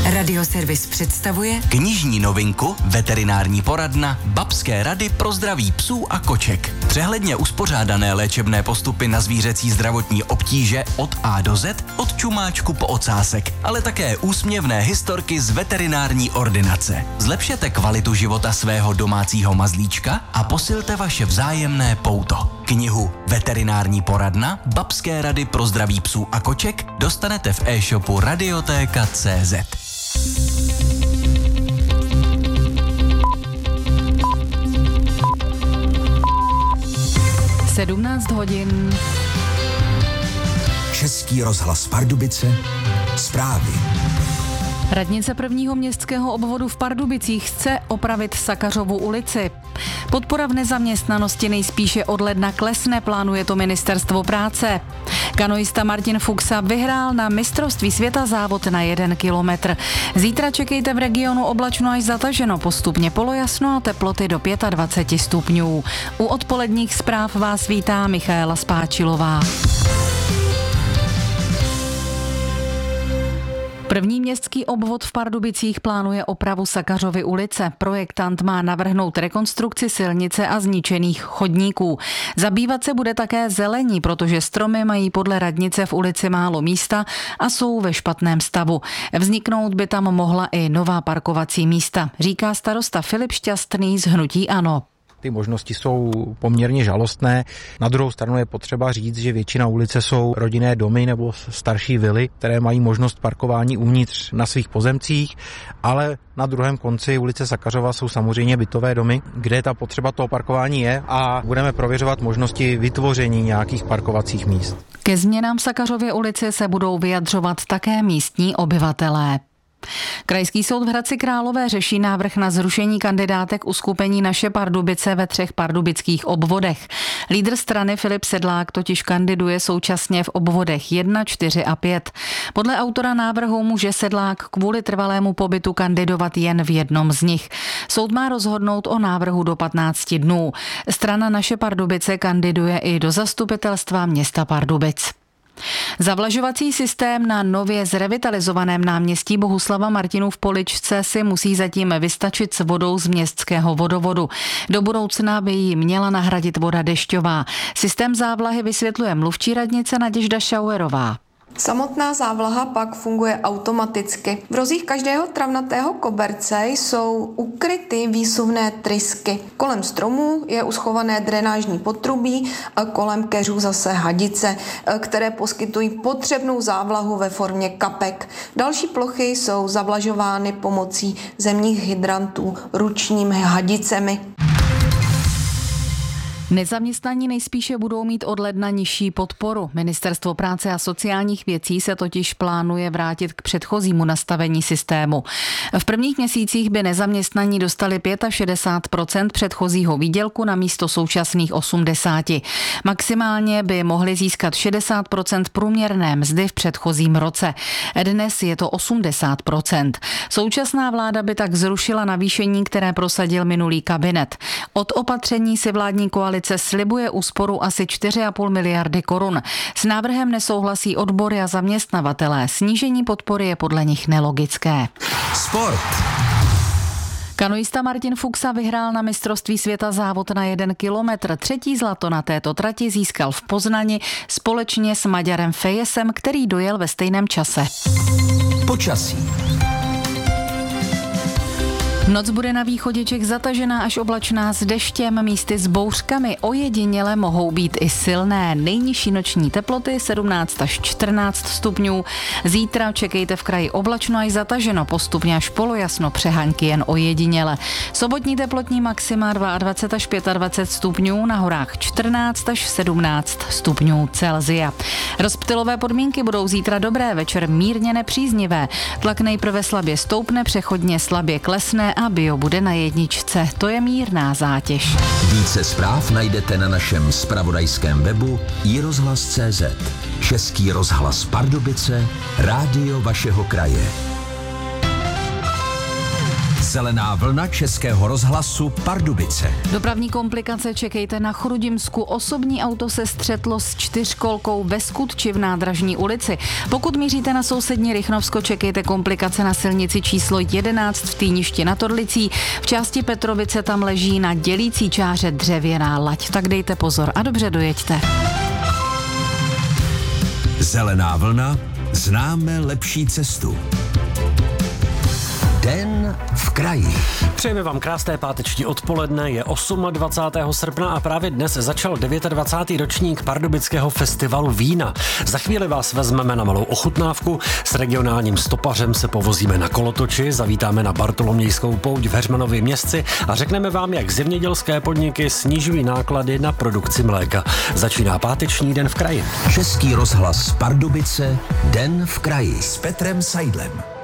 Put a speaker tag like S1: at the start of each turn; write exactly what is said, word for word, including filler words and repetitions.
S1: Radioservis představuje
S2: knižní novinku Veterinární poradna Babské rady pro zdraví psů a koček. Přehledně uspořádané léčebné postupy na zvířecí zdravotní obtíže od A do Z, od čumáčku po ocásek, ale také úsměvné historky z veterinární ordinace. Zlepšete kvalitu života svého domácího mazlíčka a posilte vaše vzájemné pouto. Knihu Veterinární poradna Babské rady pro zdraví psů a koček dostanete v e-shopu radiotéka tečka cé zet.
S3: sedmnáct hodin.
S4: Český rozhlas Pardubice. Zprávy.
S3: Radnice prvního městského obvodu v Pardubicích chce opravit Sakařovu ulici. Podpora v nezaměstnanosti nejspíše od ledna klesne, plánuje to ministerstvo práce. Kanoista Martin Fuchsa vyhrál na mistrovství světa závod na jeden kilometr. Zítra čekejte v regionu oblačno až zataženo, postupně polojasno a teploty do dvacet pět stupňů. U odpoledních zpráv vás vítá Michaela Spáčilová. První městský obvod v Pardubicích plánuje opravu Sakařovy ulice. Projektant má navrhnout rekonstrukci silnice a zničených chodníků. Zabývat se bude také zelení, protože stromy mají podle radnice v ulici málo místa a jsou ve špatném stavu. Vzniknout by tam mohla i nová parkovací místa, říká starosta Filip Šťastný z hnutí ANO.
S5: Ty možnosti jsou poměrně žalostné. Na druhou stranu je potřeba říct, že většina ulice jsou rodinné domy nebo starší vily, které mají možnost parkování uvnitř na svých pozemcích, ale na druhém konci ulice Sakařova jsou samozřejmě bytové domy, kde ta potřeba toho parkování je a budeme prověřovat možnosti vytvoření nějakých parkovacích míst.
S3: Ke změnám v Sakařově ulici se budou vyjadřovat také místní obyvatelé. Krajský soud v Hradci Králové řeší návrh na zrušení kandidátek uskupení Naše Pardubice ve třech pardubických obvodech. Lídr strany Filip Sedlák totiž kandiduje současně v obvodech jedna, čtyři a pět. Podle autora návrhu může Sedlák kvůli trvalému pobytu kandidovat jen v jednom z nich. Soud má rozhodnout o návrhu do patnácti dnů. Strana Naše Pardubice kandiduje i do zastupitelstva města Pardubic. Zavlažovací systém na nově zrevitalizovaném náměstí Bohuslava Martinů v Poličce si musí zatím vystačit s vodou z městského vodovodu. Do budoucna by ji měla nahradit voda dešťová. Systém závlahy vysvětluje mluvčí radnice Naděžda Šauerová.
S6: Samotná závlaha pak funguje automaticky. V rozích každého travnatého koberce jsou ukryty výsuvné trysky. Kolem stromů je uschované drenážní potrubí a kolem keřů zase hadice, které poskytují potřebnou závlahu ve formě kapek. Další plochy jsou zavlažovány pomocí zemních hydrantů ručními hadicemi.
S3: Nezaměstnaní nejspíše budou mít od ledna nižší podporu. Ministerstvo práce a sociálních věcí se totiž plánuje vrátit k předchozímu nastavení systému. V prvních měsících by nezaměstnaní dostali šedesát pět procent předchozího výdělku na místo současných osmdesát. Maximálně by mohli získat šedesát procent průměrné mzdy v předchozím roce. Dnes je to osmdesát procent. Současná vláda by tak zrušila navýšení, které prosadil minulý kabinet. Od opatření si vládní koalice slibuje úsporu asi čtyři a půl miliardy korun. S návrhem nesouhlasí odbory a zaměstnavatelé. Snížení podpory je podle nich nelogické.
S4: Sport.
S3: Kanoista Martin Fuchsa vyhrál na mistrovství světa závod na jeden kilometr. Třetí zlato na této trati získal v Poznani společně s Maďarem Fejesem, který dojel ve stejném čase.
S4: Počasí.
S3: Noc bude na východě Čech zatažená až oblačná s deštěm, místy s bouřkami, ojediněle mohou být i silné. Nejnižší noční teploty sedmnáct až čtrnáct stupňů. Zítra čekejte v kraji oblačno až zataženo, postupně až polojasno, přehánky jen ojediněle. Sobotní teplotní maxima dvacet dva až dvacet pět stupňů, na horách čtrnáct až sedmnáct stupňů Celsia. Rozptylové podmínky budou zítra dobré, večer mírně nepříznivé. Tlak nejprve slabě stoupne, přechodně slabě klesne a bio bude na jedničce. To je mírná zátěž.
S4: Více zpráv najdete na našem zpravodajském webu i rozhlas tečka cé zet. Český rozhlas Pardubice, rádio vašeho kraje. Zelená vlna Českého rozhlasu Pardubice.
S3: Dopravní komplikace čekejte na Chrudimsku. Osobní auto se střetlo s čtyřkolkou ve Skutči v Nádražní ulici. Pokud míříte na sousední Rychnovsko, čekejte komplikace na silnici číslo jedenáct v Týništi nad Orlicí. V části Petrovice tam leží na dělící čáře dřevěná lať. Tak dejte pozor a dobře dojeďte.
S4: Zelená vlna, známe lepší cestu. Den v kraji.
S7: Přejeme vám krásné páteční odpoledne, je dvacátého osmého srpna a právě dnes začal dvacátý devátý ročník Pardubického festivalu vína. Za chvíli vás vezmeme na malou ochutnávku, s regionálním stopařem se povozíme na kolotoči, zavítáme na Bartolomějskou pouť v Heřmanově Městci a řekneme vám, jak zemědělské podniky snižují náklady na produkci mléka. Začíná páteční Den v kraji.
S4: Český rozhlas Pardubice, Den v kraji s Petrem Seidlem.